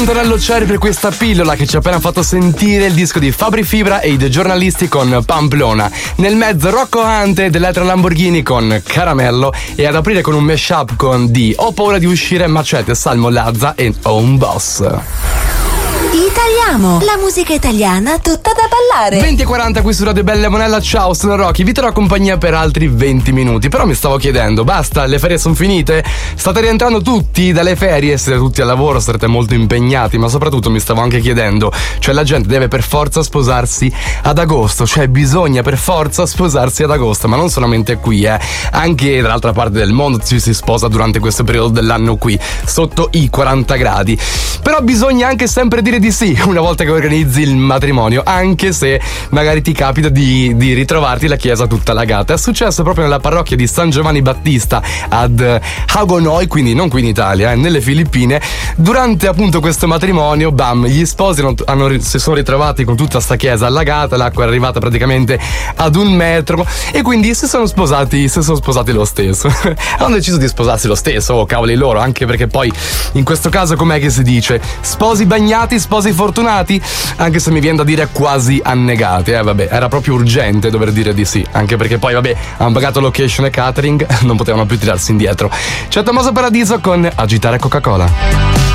Antonello Cherry per questa pillola che ci ha appena fatto sentire il disco di Fabri Fibra e i The Giornalisti con Pamplona. Nel mezzo Rocco Hunt dell'Elettra Lamborghini con Caramello e ad aprire con un mashup con di Ho paura di uscire, Macete, Salmo Lazza e Home Boss. Italiamo, la musica italiana tutta da ballare. 20:40 qui su Radio Bella Monella. Ciao, sono Rocky, vi terrò compagnia per altri 20 minuti. Però mi stavo chiedendo, basta, le ferie sono finite? State rientrando tutti dalle ferie? Siete tutti al lavoro, sarete molto impegnati. Ma soprattutto mi stavo anche chiedendo, cioè la gente deve per forza sposarsi ad agosto. Cioè bisogna per forza sposarsi ad agosto. Ma non solamente qui, anche dall'altra parte del mondo ci si sposa durante questo periodo dell'anno qui, sotto i 40 gradi. Però bisogna anche sempre dire di sì una volta che organizzi il matrimonio, anche se magari ti capita di ritrovarti la chiesa tutta lagata. È successo proprio nella parrocchia di San Giovanni Battista ad Hagonoy, quindi non qui in Italia, nelle Filippine. Durante appunto questo matrimonio, bam, gli sposi si sono ritrovati con tutta sta chiesa allagata, l'acqua è arrivata praticamente ad 1 metro e quindi si sono sposati lo stesso. Hanno deciso di sposarsi lo stesso, oh cavoli loro, anche perché poi in questo caso com'è che si dice? Sposi bagnati, sposi fortunati? Anche se mi viene da dire quasi annegati, vabbè, era proprio urgente dover dire di sì, anche perché poi vabbè, hanno pagato location e catering, non potevano più tirarsi indietro. C'è Tommaso Paradiso con Agitare Coca-Cola.